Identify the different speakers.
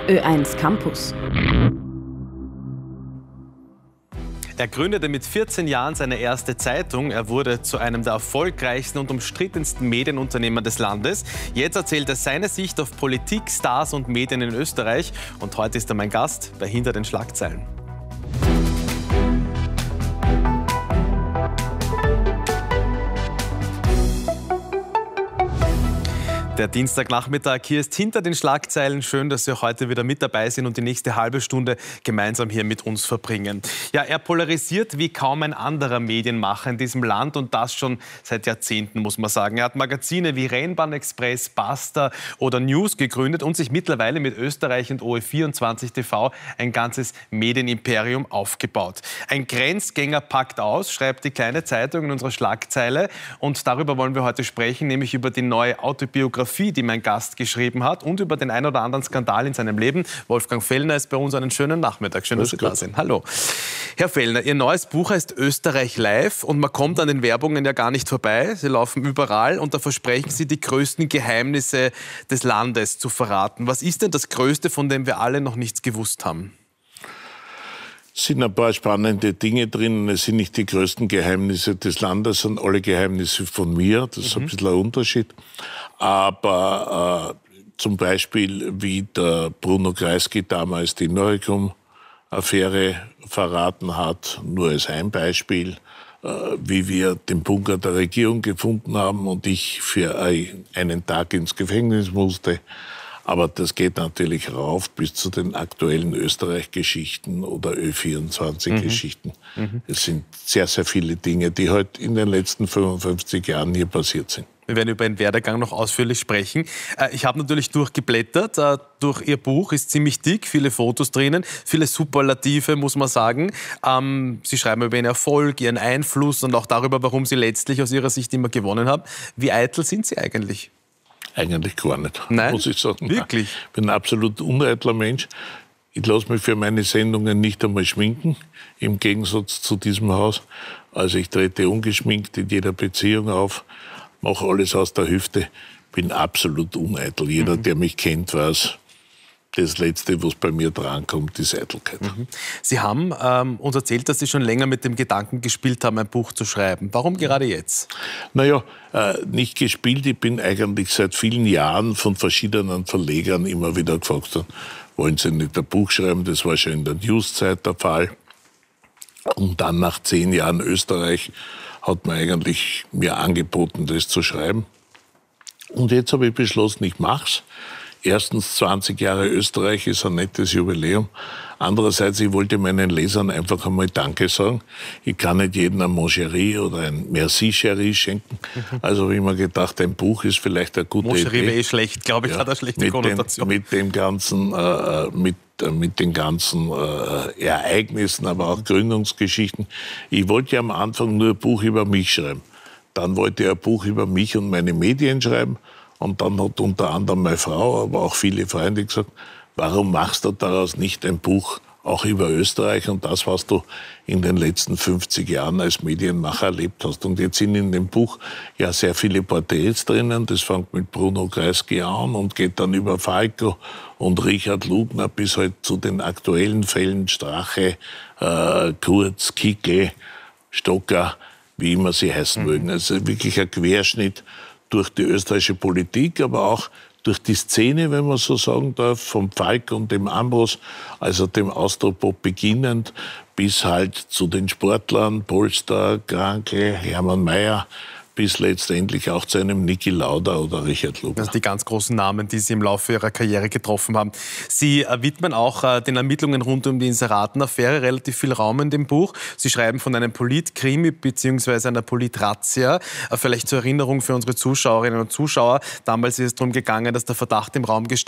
Speaker 1: Ö1 Campus.
Speaker 2: Er gründete mit 14 Jahren seine erste Zeitung. Er wurde zu einem der erfolgreichsten und umstrittensten Medienunternehmer des Landes. Jetzt erzählt er seine Sicht auf Politik, Stars und Medien in Österreich. Und heute ist er mein Gast bei Hinter den Schlagzeilen. Der Dienstagnachmittag hier ist Hinter den Schlagzeilen. Schön, dass Sie auch heute wieder mit dabei sind und die nächste halbe Stunde gemeinsam hier mit uns verbringen. Ja, er polarisiert wie kaum ein anderer Medienmacher in diesem Land und das schon seit Jahrzehnten, muss man sagen. Er hat Magazine wie Rennbahn Express, Basta oder News gegründet und sich mittlerweile mit Österreich und OE24 TV ein ganzes Medienimperium aufgebaut. Ein Grenzgänger packt aus, schreibt die kleine Zeitung in unserer Schlagzeile. Und darüber wollen wir heute sprechen, nämlich über die neue Autobiografie, die mein Gast geschrieben hat und über den ein oder anderen Skandal in seinem Leben. Wolfgang Fellner ist bei uns. Einen schönen Nachmittag. Schön, dass Sie da sind. Hallo. Herr Fellner, Ihr neues Buch heißt Österreich live und man kommt an den Werbungen ja gar nicht vorbei. Sie laufen überall und da versprechen Sie, die größten Geheimnisse des Landes zu verraten. Was ist denn das Größte, von dem wir alle noch nichts gewusst haben?
Speaker 3: Es sind ein paar spannende Dinge drin. Es sind nicht die größten Geheimnisse des Landes, sondern alle Geheimnisse von mir. Das ist ein bisschen ein Unterschied. Aber zum Beispiel, wie der Bruno Kreisky damals die Noricum-Affäre verraten hat, nur als ein Beispiel, wie wir den Bunker der Regierung gefunden haben und ich für einen Tag ins Gefängnis musste. Aber das geht natürlich rauf bis zu den aktuellen Österreich-Geschichten oder Ö24-Geschichten. Es sind sehr, sehr viele Dinge, die heute in den letzten 55 Jahren hier passiert sind.
Speaker 2: Wir werden über den Werdegang noch ausführlich sprechen. Ich habe natürlich durchgeblättert. Durch Ihr Buch ist ziemlich dick, viele Fotos drinnen, viele Superlative, muss man sagen. Sie schreiben über Ihren Erfolg, Ihren Einfluss und auch darüber, warum Sie letztlich aus Ihrer Sicht immer gewonnen haben. Wie eitel sind Sie eigentlich?
Speaker 3: Eigentlich gar nicht,
Speaker 2: Nein?
Speaker 3: muss ich sagen.
Speaker 2: Wirklich?
Speaker 3: Ich bin ein absolut uneitler Mensch. Ich lasse mich für meine Sendungen nicht einmal schminken, im Gegensatz zu diesem Haus. Also ich trete ungeschminkt in jeder Beziehung auf, mache alles aus der Hüfte, bin absolut uneitel. Jeder, der mich kennt, weiß, das Letzte, was bei mir drankommt, ist Eitelkeit.
Speaker 2: Sie haben uns erzählt, dass Sie schon länger mit dem Gedanken gespielt haben, ein Buch zu schreiben. Warum gerade jetzt?
Speaker 3: Naja, nicht gespielt. Ich bin eigentlich seit vielen Jahren von verschiedenen Verlegern immer wieder gefragt worden, wollen Sie nicht ein Buch schreiben? Das war schon in der News-Zeit der Fall. Und dann nach 10 Jahren Österreich hat man eigentlich mir angeboten, das zu schreiben. Und jetzt habe ich beschlossen, ich mach's. Erstens, 20 Jahre Österreich ist ein nettes Jubiläum. Andererseits, ich wollte meinen Lesern einfach einmal Danke sagen. Ich kann nicht jedem ein Moncherie oder ein Merci Chérie schenken. Also habe ich mir gedacht, ein Buch ist vielleicht eine gute Idee.
Speaker 2: Moncherie wäre schlecht, glaube ich, hat eine schlechte Konnotation.
Speaker 3: Mit den ganzen Ereignissen, aber auch Gründungsgeschichten. Ich wollte ja am Anfang nur ein Buch über mich schreiben. Dann wollte ich ein Buch über mich und meine Medien schreiben. Und dann hat unter anderem meine Frau, aber auch viele Freunde gesagt, warum machst du daraus nicht ein Buch auch über Österreich und das, was du in den letzten 50 Jahren als Medienmacher erlebt hast. Und jetzt sind in dem Buch ja sehr viele Porträts drinnen. Das fängt mit Bruno Kreisky an und geht dann über Falco und Richard Lugner bis halt zu den aktuellen Fällen Strache, Kurz, Kickl, Stocker, wie immer sie heißen mögen. Also wirklich ein Querschnitt durch die österreichische Politik, aber auch durch die Szene, wenn man so sagen darf, vom Falk und dem Ambros, also dem Austropop beginnend, bis halt zu den Sportlern, Polster, Krankl, Hermann Mayer, bis letztendlich auch zu einem Niki Lauda oder Richard Lugner.
Speaker 2: Das sind die ganz großen Namen, die Sie im Laufe Ihrer Karriere getroffen haben. Sie widmen auch den Ermittlungen rund um die Inseratenaffäre relativ viel Raum in dem Buch. Sie schreiben von einem Politkrimi bzw. einer Politrazzia. Vielleicht zur Erinnerung für unsere Zuschauerinnen und Zuschauer. Damals ist es darum gegangen, dass der Verdacht im Raum gestanden